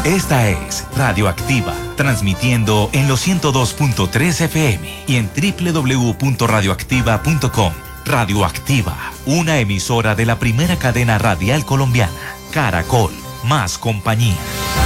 Esta es Radioactiva, transmitiendo en los 102.3 FM y en www.radioactiva.com. Radioactiva, una emisora de la primera cadena radial colombiana. Caracol, más compañía.